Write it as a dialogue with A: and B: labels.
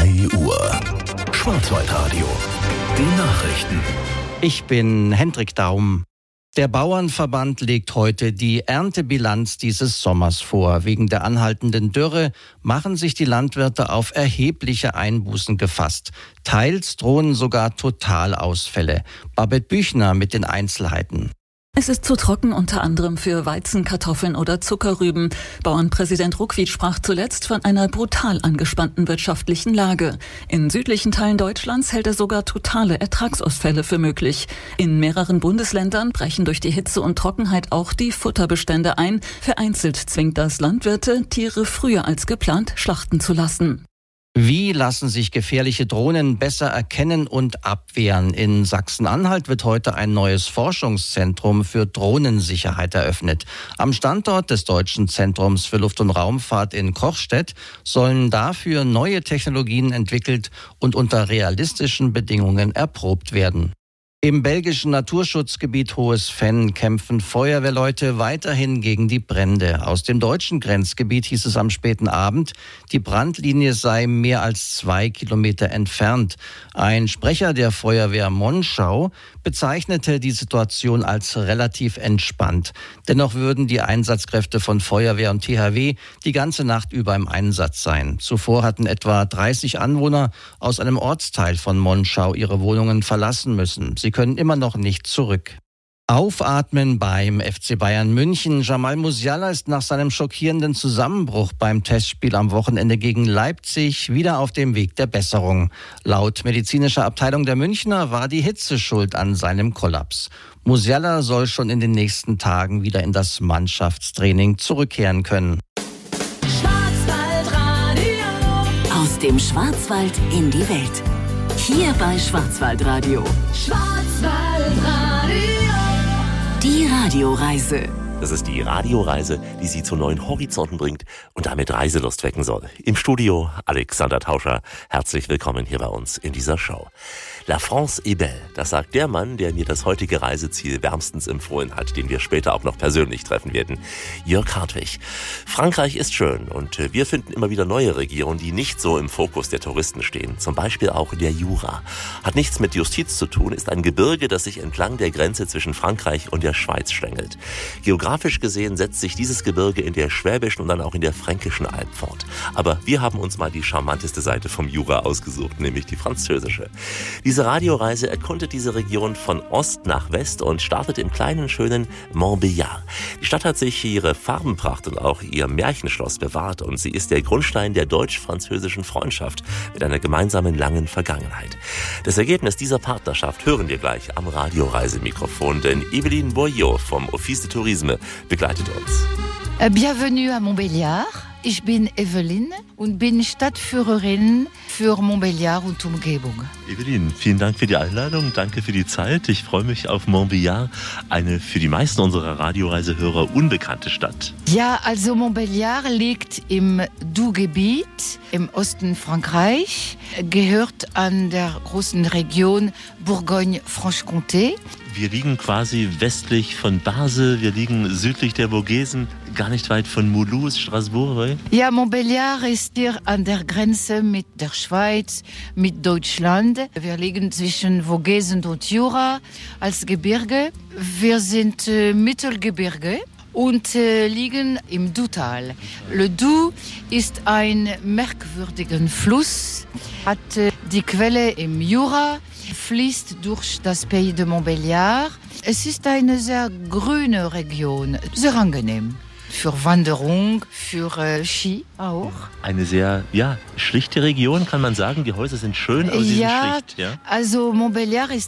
A: 3 Uhr. Schwarzwaldradio. Die Nachrichten.
B: Ich bin Hendrik Daum. Der Bauernverband legt heute die Erntebilanz dieses Sommers vor. Wegen der anhaltenden Dürre machen sich die Landwirte auf erhebliche Einbußen gefasst. Teils drohen sogar Totalausfälle. Babette Büchner mit den Einzelheiten.
C: Es ist zu trocken, unter anderem für Weizen, Kartoffeln oder Zuckerrüben. Bauernpräsident Ruckwied sprach zuletzt von einer brutal angespannten wirtschaftlichen Lage. In südlichen Teilen Deutschlands hält er sogar totale Ertragsausfälle für möglich. In mehreren Bundesländern brechen durch die Hitze und Trockenheit auch die Futterbestände ein. Vereinzelt zwingt das Landwirte, Tiere früher als geplant schlachten zu lassen.
B: Wie lassen sich gefährliche Drohnen besser erkennen und abwehren? In Sachsen-Anhalt wird heute ein neues Forschungszentrum für Drohnensicherheit eröffnet. Am Standort des Deutschen Zentrums für Luft- und Raumfahrt in Kochstedt sollen dafür neue Technologien entwickelt und unter realistischen Bedingungen erprobt werden. Im belgischen Naturschutzgebiet Hohes Venn kämpfen Feuerwehrleute weiterhin gegen die Brände. Aus dem deutschen Grenzgebiet hieß es am späten Abend, die Brandlinie sei mehr als 2 Kilometer entfernt. Ein Sprecher der Feuerwehr Monschau bezeichnete die Situation als relativ entspannt. Dennoch würden die Einsatzkräfte von Feuerwehr und THW die ganze Nacht über im Einsatz sein. Zuvor hatten etwa 30 Anwohner aus einem Ortsteil von Monschau ihre Wohnungen verlassen müssen. Sie können immer noch nicht zurück. Aufatmen beim FC Bayern München. Jamal Musiala ist nach seinem schockierenden Zusammenbruch beim Testspiel am Wochenende gegen Leipzig wieder auf dem Weg der Besserung. Laut medizinischer Abteilung der Münchner war die Hitze schuld an seinem Kollaps. Musiala soll schon in den nächsten Tagen wieder in das Mannschaftstraining zurückkehren können.
D: Aus dem Schwarzwald in die Welt. Hier bei Schwarzwaldradio. Die Radioreise.
E: Das ist die Radioreise, die Sie zu neuen Horizonten bringt und damit Reiselust wecken soll. Im Studio Alexander Tauscher. Herzlich willkommen hier bei uns in dieser Show. La France est belle, das sagt der Mann, der mir das heutige Reiseziel wärmstens empfohlen hat, den wir später auch noch persönlich treffen werden. Jörg Hartwig. Frankreich ist schön und wir finden immer wieder neue Regionen, die nicht so im Fokus der Touristen stehen. Zum Beispiel auch der Jura. Hat nichts mit Justiz zu tun, ist ein Gebirge, das sich entlang der Grenze zwischen Frankreich und der Schweiz schlängelt. Geografisch gesehen setzt sich dieses Gebirge in der schwäbischen und dann auch in der fränkischen Alb fort. Aber wir haben uns mal die charmanteste Seite vom Jura ausgesucht, nämlich die französische. Diese Radioreise erkundet diese Region von Ost nach West und startet im kleinen, schönen Montbéliard. Die Stadt hat sich ihre Farbenpracht und auch ihr Märchenschloss bewahrt und sie ist der Grundstein der deutsch-französischen Freundschaft mit einer gemeinsamen langen Vergangenheit. Das Ergebnis dieser Partnerschaft hören wir gleich am Radioreisemikrofon, denn Eveline Boyot vom Office de Tourisme begleitet uns.
F: Bienvenue à Montbéliard. Ich bin Eveline und bin Stadtführerin für Montbéliard und Umgebung.
E: Eveline, vielen Dank für die Einladung, danke für die Zeit. Ich freue mich auf Montbéliard, eine für die meisten unserer Radioreisehörer unbekannte Stadt.
F: Ja, also Montbéliard liegt im Doubs-Gebiet im Osten Frankreich, gehört an der großen Region Bourgogne-Franche-Comté.
E: Wir liegen quasi westlich von Basel, wir liegen südlich der Vogesen, gar nicht weit von Mulhouse, Strasbourg.
F: Ja, Montbéliard ist hier an der Grenze mit der Schweiz, mit Deutschland. Wir liegen zwischen Vogesen und Jura als Gebirge. Wir sind Mittelgebirge und liegen im Doubstal. Le Doubs ist ein merkwürdiger Fluss, hat die Quelle im Jura, fließt durch das Pays de Montbéliard. Es ist eine sehr grüne Region, sehr angenehm. Für Wanderung, für Ski auch.
E: Eine sehr, schlichte Region, kann man sagen. Die Häuser sind schön, aber sie sind schlicht. Ja,
F: also Montbéliard ist